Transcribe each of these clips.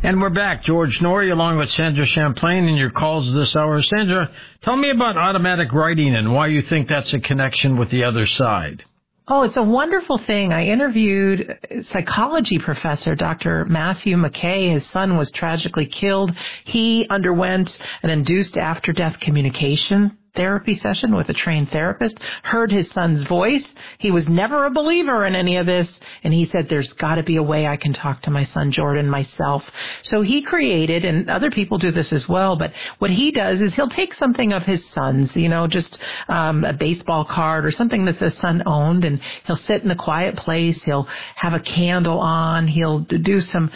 And we're back. George Noory along with Sandra Champlain in your calls this hour. Sandra, tell me about automatic writing and why you think that's a connection with the other side. Oh, it's a wonderful thing. I interviewed psychology professor Dr. Matthew McKay. His son was tragically killed. He underwent an induced after-death communication therapy session with a trained therapist, heard his son's voice. He was never a believer in any of this, and he said, there's got to be a way I can talk to my son Jordan myself. So he created, and other people do this as well, but what he does is he'll take something of his son's, just a baseball card or something that the son owned, and he'll sit in a quiet place. He'll have a candle on. He'll do some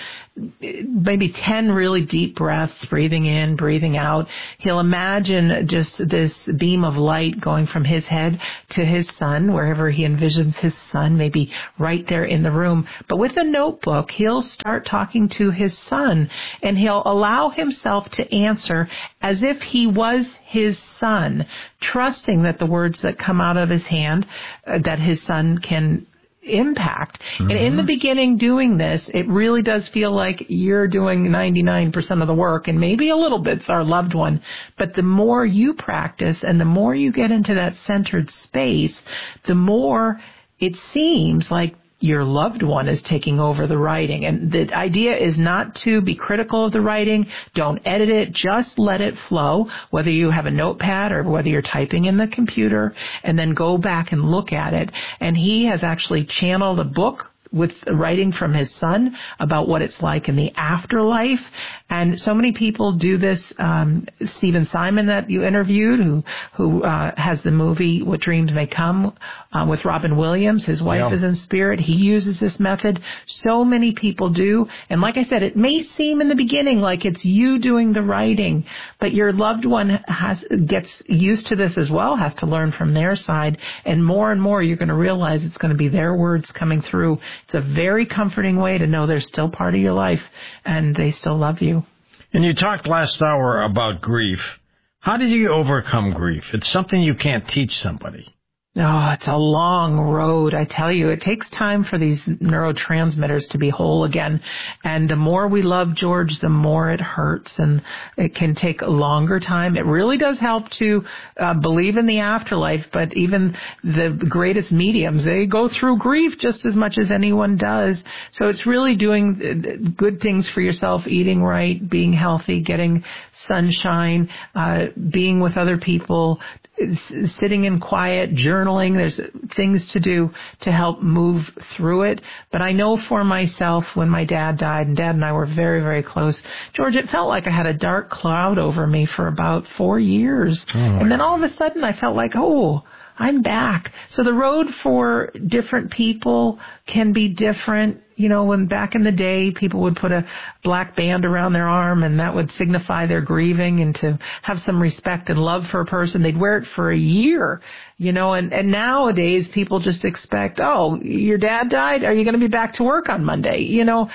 maybe 10 really deep breaths, breathing in, breathing out. He'll imagine just this beam of light going from his head to his son, wherever he envisions his son, maybe right there in the room. But with a notebook, he'll start talking to his son, and he'll allow himself to answer as if he was his son, trusting that the words that come out of his hand, that his son can impact. Mm-hmm. And in the beginning doing this, it really does feel like you're doing 99% of the work, and maybe a little bit's our loved one. But the more you practice and the more you get into that centered space, the more it seems like your loved one is taking over the writing. And the idea is not to be critical of the writing. Don't edit it. Just let it flow, whether you have a notepad or whether you're typing in the computer, and then go back and look at it. And he has actually channeled a book with writing from his son about what it's like in the afterlife. And so many people do this. Stephen Simon that you interviewed, who has the movie What Dreams May Come with Robin Williams. His wife is in spirit. He uses this method. So many people do. And like I said, it may seem in the beginning like it's you doing the writing, but your loved one gets used to this as well, has to learn from their side. And more you're going to realize it's going to be their words coming through. It's a very comforting way to know they're still part of your life and they still love you. And you talked last hour about grief. How did you overcome grief? It's something you can't teach somebody. Oh, it's a long road. I tell you, it takes time for these neurotransmitters to be whole again. And the more we love George, the more it hurts, and it can take a longer time. It really does help to believe in the afterlife, but even the greatest mediums, they go through grief just as much as anyone does. So it's really doing good things for yourself, eating right, being healthy, getting sunshine, being with other people, sitting in quiet, journaling. There's things to do to help move through it. But I know for myself, when my dad died, and Dad and I were very, very close, George, it felt like I had a dark cloud over me for about 4 years. And then all of a sudden I felt like, I'm back. So the road for different people can be different. When back in the day, people would put a black band around their arm, and that would signify their grieving and to have some respect and love for a person. They'd wear it for a year, and nowadays people just expect, your dad died? Are you going to be back to work on Monday?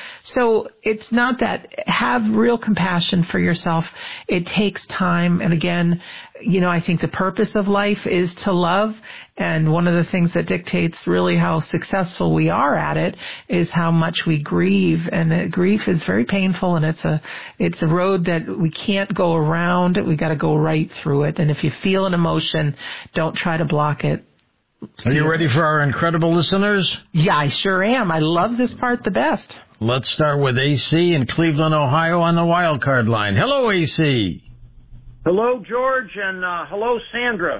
So it's not that. Have real compassion for yourself. It takes time. And again, I think the purpose of life is to love. And one of the things that dictates really how successful we are at it is how much we grieve. And grief is very painful, and it's a road that we can't go around. We got to go right through it. And if you feel an emotion, don't try to block it. Are you ready for our incredible listeners? Yeah, I sure am. I love this part the best. Let's start with AC in Cleveland, Ohio on the wild card line. Hello, AC. Hello, George, and hello, Sandra.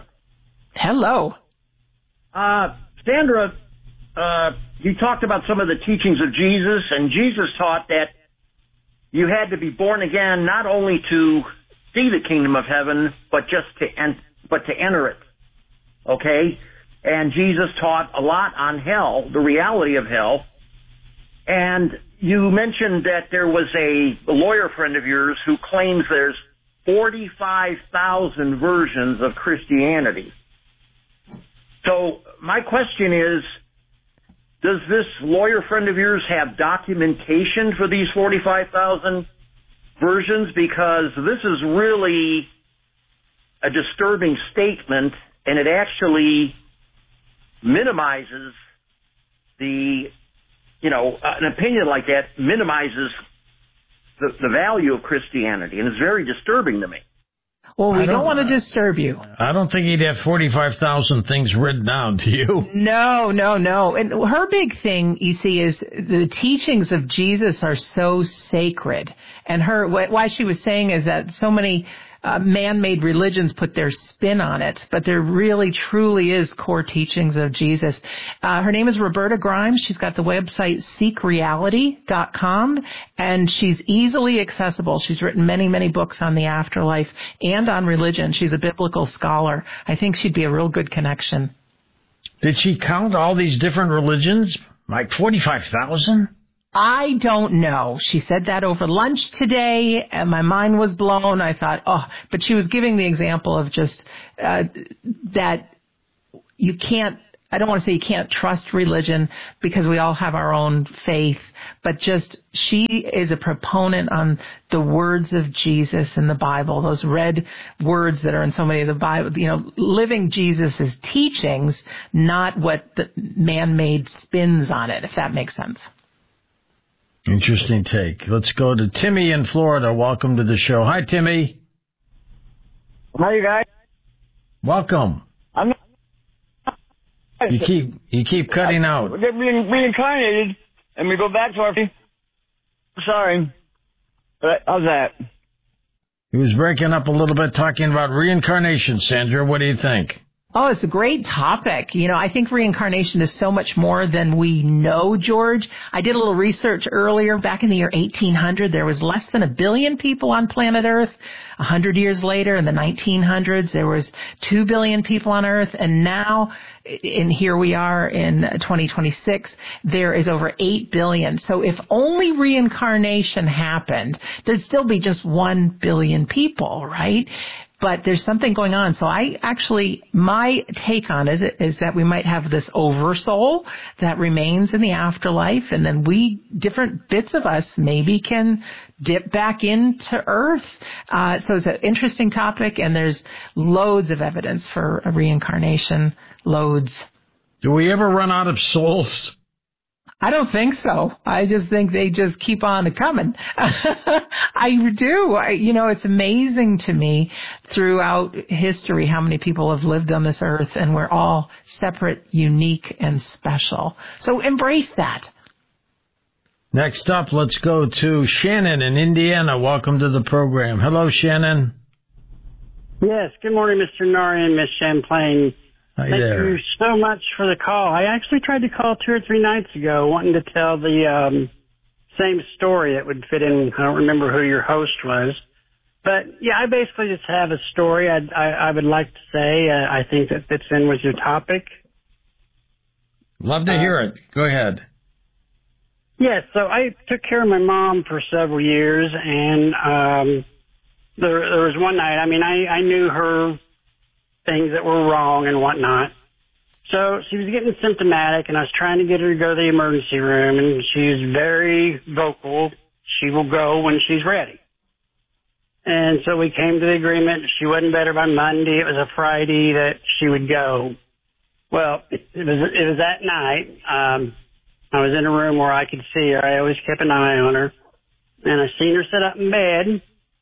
Hello. Sandra, you talked about some of the teachings of Jesus, and Jesus taught that you had to be born again not only to see the kingdom of heaven, but to enter it. Okay? And Jesus taught a lot on hell, the reality of hell. And you mentioned that there was a lawyer friend of yours who claims there's 45,000 versions of Christianity. So my question is, does this lawyer friend of yours have documentation for these 45,000 versions? Because this is really a disturbing statement, and it actually minimizes an opinion like that minimizes the value of Christianity, and it's very disturbing to me. Well, we don't want to disturb you. I don't think he'd have 45,000 things written down, do you? No. And her big thing, you see, is the teachings of Jesus are so sacred. And why she was saying is that so many man-made religions put their spin on it, but there really truly is core teachings of Jesus. Her name is Roberta Grimes. She's got the website seekreality.com, and she's easily accessible. She's written many, many books on the afterlife and on religion. She's a biblical scholar. I think she'd be a real good connection. Did she count all these different religions? Like 45,000? I don't know. She said that over lunch today, and my mind was blown. I thought, but she was giving the example of just that you can't, I don't want to say you can't trust religion because we all have our own faith, but just she is a proponent on the words of Jesus in the Bible, those red words that are in so many of the Bible, living Jesus' teachings, not what the man-made spins on it, if that makes sense. Interesting take. Let's go to Timmy in Florida. Welcome to the show. Hi, Timmy. Hi, you guys. Welcome. You keep cutting out. We get reincarnated, and we go back to our... Sorry. But how's that? He was breaking up a little bit talking about reincarnation, Sandra. What do you think? Oh, it's a great topic. I think reincarnation is so much more than we know, George. I did a little research earlier. Back in the year 1800, there was less than 1 billion people on planet Earth. 100 years later, in the 1900s, there was 2 billion people on Earth. And now, and here we are in 2026, there is over 8 billion. So if only reincarnation happened, there'd still be just 1 billion people, right? But there's something going on. So my take on it is that we might have this oversoul that remains in the afterlife, and then different bits of us maybe can dip back into Earth. So it's an interesting topic, and there's loads of evidence for a reincarnation, loads. Do we ever run out of souls? I don't think so. I just think they just keep on coming. I do. It's amazing to me throughout history how many people have lived on this earth, and we're all separate, unique, and special. So embrace that. Next up, let's go to Shannon in Indiana. Welcome to the program. Hello, Shannon. Yes. Good morning, Mr. Nari and Miss Champlain. Hi Thank there. you so much for the call. I actually tried to call 2 or 3 nights ago wanting to tell the same story that would fit in. I don't remember who your host was. But, yeah, I basically just have a story I would like to say. I think that fits in with your topic. Love to hear it. Go ahead. Yes, so I took care of my mom for several years, and there was one night, I knew her things that were wrong and whatnot. So she was getting symptomatic, and I was trying to get her to go to the emergency room, and she's very vocal. She will go when she's ready. And so we came to the agreement she wasn't better by Monday. It was a Friday that she would go. Well, it was that night. I was in a room where I could see her. I always kept an eye on her. And I seen her sit up in bed.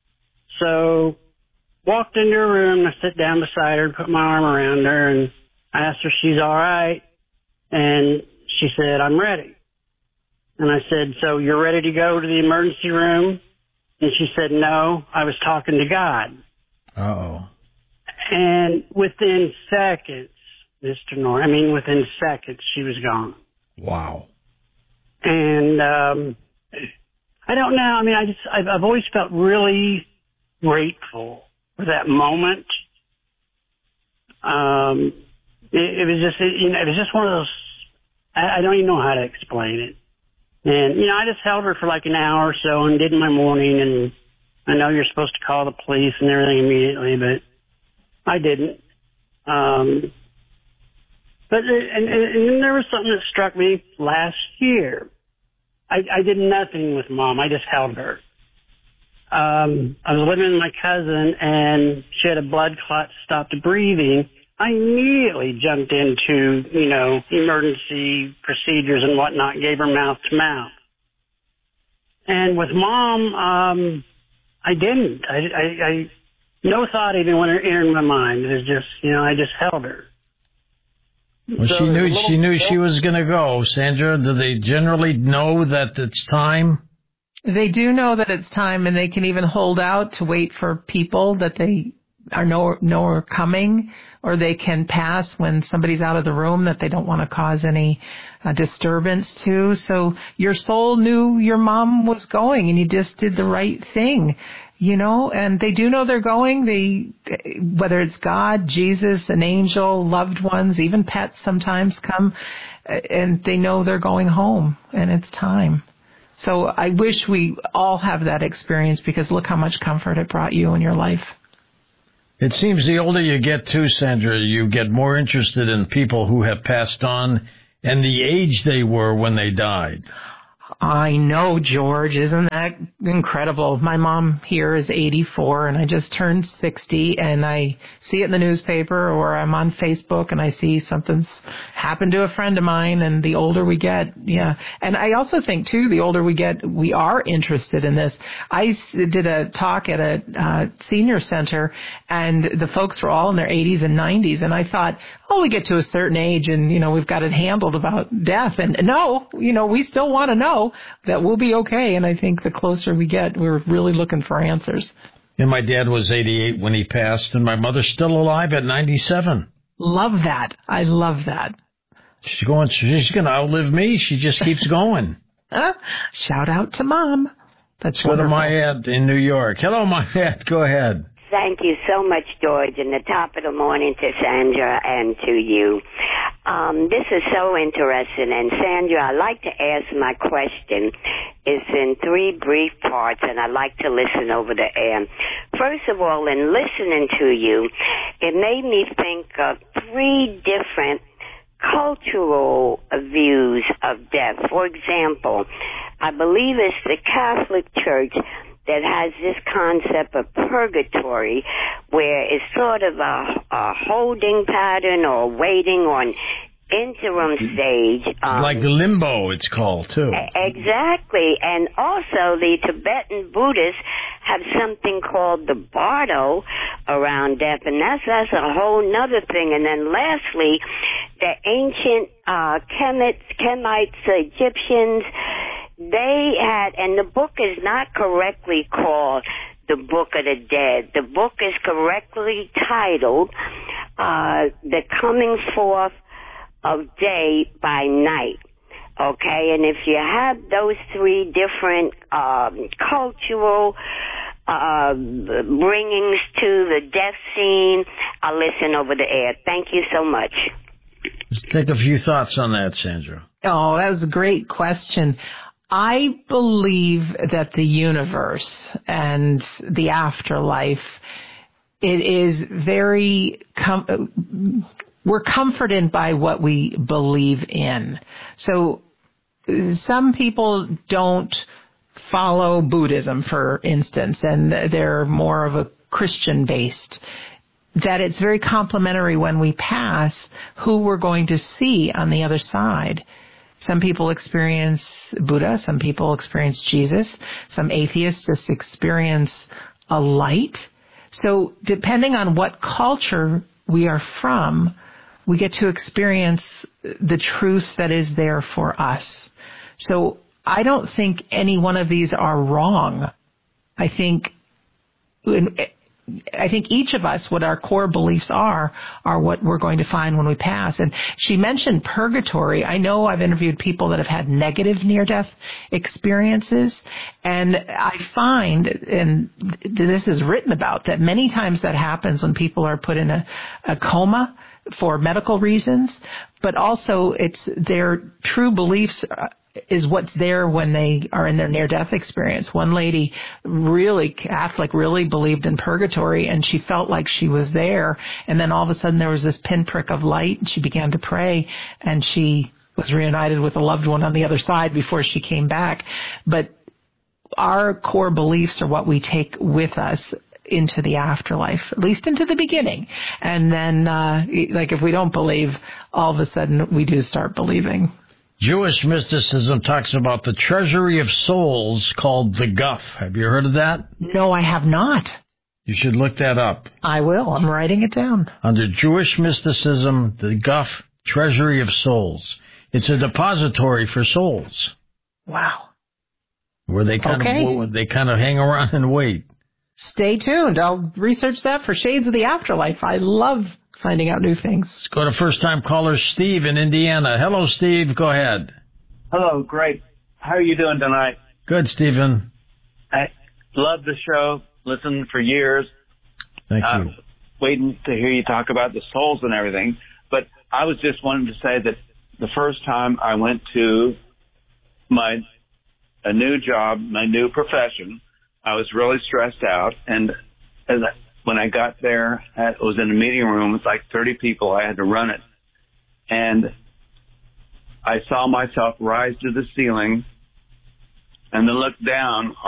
So walked into her room, I sit down beside her, put my arm around her, and I asked her if she's all right. And she said, I'm ready. And I said, so you're ready to go to the emergency room? And she said, no, I was talking to God. Uh-oh. And within seconds, Mr. Nor, within seconds, she was gone. Wow. And I don't know. I've always felt really grateful for that moment. It was just one of those. I don't even know how to explain it. And I just held her for like an hour or so and did my morning. And I know you're supposed to call the police and everything immediately, but I didn't. But and there was something that struck me last year. I did nothing with Mom. I just held her. I was living with my cousin, and she had a blood clot, stopped breathing. I immediately jumped into, emergency procedures and whatnot, gave her mouth to mouth. And with Mom, I didn't. I no thought even entered my mind. It was just, I just held her. Well, So she knew she was going to go. Sandra, do they generally know that it's time? They do know that it's time, and they can even hold out to wait for people that they know are coming, or they can pass when somebody's out of the room that they don't want to cause any disturbance to. So your soul knew your mom was going, and you just did the right thing, and they do know they're going. Whether it's God, Jesus, an angel, loved ones, even pets sometimes come, and they know they're going home, and it's time. So I wish we all have that experience, because look how much comfort it brought you in your life. It seems the older you get too, Sandra, you get more interested in people who have passed on and the age they were when they died. I know, George. Isn't that incredible? My mom here is 84, and I just turned 60, and I see it in the newspaper, or I'm on Facebook, and I see something's happened to a friend of mine, and the older we get, yeah. And I also think, too, the older we get, we are interested in this. I did a talk at a senior center, and the folks were all in their 80s and 90s, and I thought, we get to a certain age, and, we've got it handled about death. And no, we still want to know that we'll be okay. And I think the closer we get, we're really looking for answers. And my dad was 88 when he passed, and my mother's still alive at 97. Love that. I love that. She's going to outlive me. She just keeps going. Shout out to Mom. That's so wonderful. To my aunt in New York. Hello, my aunt. Go ahead. Thank you so much, George, and the top of the morning to Sandra and to you. This is so interesting, and Sandra, I'd like to ask my question. It's in 3 brief parts, and I'd like to listen over the air. First of all, in listening to you, it made me think of 3 different cultural views of death. For example, I believe it's the Catholic Church that has this concept of purgatory, where it's sort of a holding pattern or waiting on interim stage. Like limbo, it's called, too. Exactly. And also the Tibetan Buddhists have something called the bardo around death, and that's a whole nother thing. And then lastly, the ancient Kemites, Egyptians, they had, and the book is not correctly called The Book of the Dead. The book is correctly titled The Coming Forth of Day by Night. Okay, and if you have those 3 different cultural bringings to the death scene, I'll listen over the air. Thank you so much. Let's take a few thoughts on that, Sandra. Oh, that was a great question. I believe that the universe and the afterlife, it is very, we're comforted by what we believe in. So some people don't follow Buddhism, for instance, and they're more of a Christian-based, that it's very complimentary when we pass who we're going to see on the other side. Some people experience Buddha, some people experience Jesus, some atheists just experience a light. So depending on what culture we are from, we get to experience the truth that is there for us. So I don't think any one of these are wrong. I think each of us, what our core beliefs are what we're going to find when we pass. And she mentioned purgatory. I know I've interviewed people that have had negative near-death experiences, and I find, and this is written about, that many times that happens when people are put in a coma for medical reasons, but also it's their true beliefs is what's there when they are in their near-death experience. One lady, really Catholic, really believed in purgatory, and she felt like she was there, and then all of a sudden there was this pinprick of light, and she began to pray, and she was reunited with a loved one on the other side before she came back. But our core beliefs are what we take with us into the afterlife, at least into the beginning. And then, like if we don't believe, all of a sudden we do start believing. Jewish mysticism talks about the treasury of souls called the Guff. Have you heard of that? No, I have not. You should look that up. I will. I'm writing it down. Under Jewish mysticism, the Guff, treasury of souls. It's a depository for souls. Wow. Where they kind of hang around and wait. Stay tuned. I'll research that for Shades of the Afterlife. I love finding out new things. Let's go to first-time caller Steve in Indiana. Hello, Steve. Go ahead. Hello. Great. How are you doing tonight? Good, Stephen. I love the show. Listened for years. Thank you. Waiting to hear you talk about the souls and everything. But I was just wanting to say that the first time I went to a new job, my new profession, I was really stressed out. And when I got there, it was in a meeting room with like 30 people. I had to run it. And I saw myself rise to the ceiling and then look down